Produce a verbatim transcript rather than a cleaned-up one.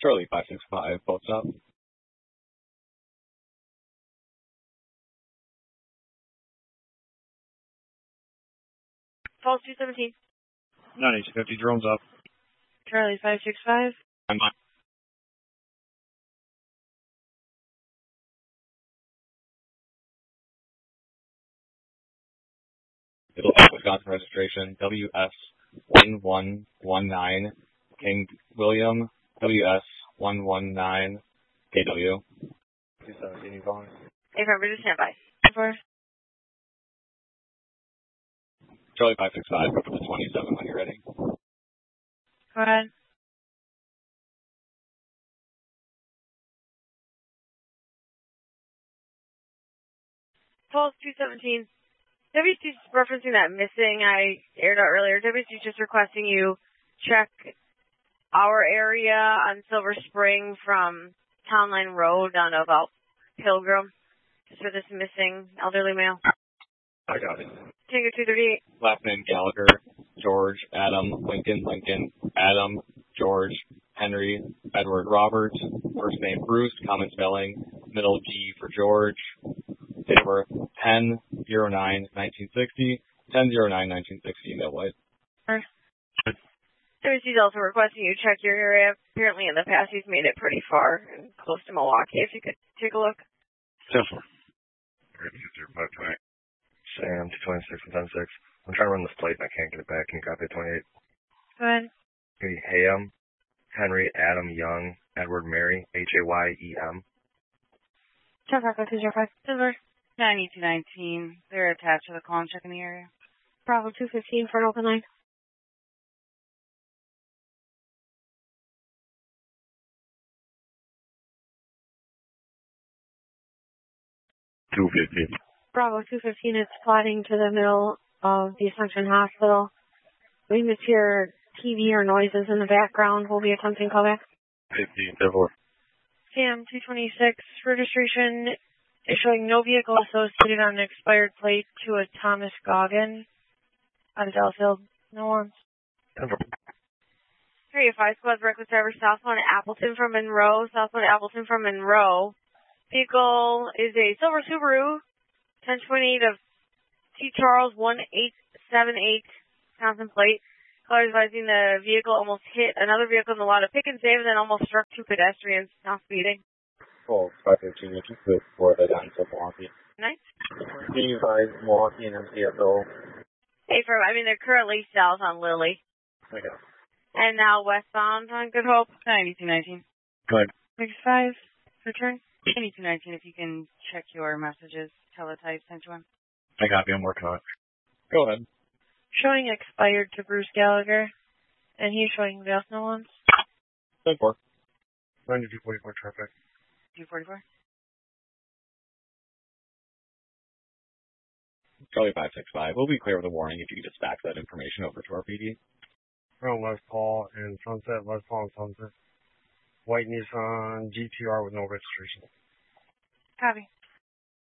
Charlie five six five, both up. Falls two seventeen. ninety-two fifty, drones up. Charlie five six five. I'm fine. It'll have Wisconsin registration, W S one one one nine, King William, W S one one nine, K W. two seventeen, you calling? Hey, remember to stand by. For Charlie five six five, go for the twenty-seven when you're ready. Go ahead. Falls two seventeen. W C's referencing that missing I aired out earlier. W C's just requesting you check our area on Silver Spring from Town Line Road down to about Pilgrim, just for this missing elderly male. I got it. Tango two thirty-eight. Last name Gallagher, George, Adam, Lincoln, Lincoln, Adam, George, Henry, Edward, Robert. First name Bruce, common spelling, middle G for George. Date of birth ten oh nine nineteen sixty, ten oh nine nineteen sixty, no white. W C's also requesting you check your area. Apparently in the past he's made it pretty far and close to Milwaukee. If you could take a look. ten four. Sam, two twenty-six and ten six. I'm trying to run this plate and I can't get it back. Can you copy it twenty-eight? Go ahead. Hayem, Henry, Adam, Young, Edward, Mary, H A Y E M. Check Echo two zero five. Silver. ninety-two nineteen. They're attached to the column check in the area. Bravo two fifteen for an open line. two fifteen. Bravo two fifteen is sliding to the middle of the Assumption Hospital. We miss hear T V or noises in the background. We'll be attempting callback. fifteen, therefore. Sam two twenty-six, registration is showing no vehicle associated on an expired plate to a Thomas Goggin out of Delafield. No ones. three oh five, squad reckless driver southbound Appleton from Monroe. Southbound Appleton from Monroe. Vehicle is a silver Subaru, ten twenty-eight of T. Charles one eight seven eight, Wisconsin plate. Caller advising the vehicle almost hit another vehicle in the lot of Pick and Save and then almost struck two pedestrians, now speeding. Oh, five fifteen, which is good for the down to Milwaukee. Nice. Can you find Milwaukee and M C S O? Hey, for, I mean, they're currently south on Lily. Okay. And now westbound on Good Hope. ninety-two nineteen. Go ahead. six five, return. ninety-two nineteen, if you can check your messages, teletype sent you one. I got you, I'm working on it. Go ahead. Showing expired to Bruce Gallagher. And he's showing the no ones. ten four. ninety-two forty-four traffic. two forty-four. Charlie five six five. We'll be clear with a warning if you could just fax that information over to our P D. From West Paul and Sunset, West Paul and Sunset. White Nissan G T R with no registration. Copy.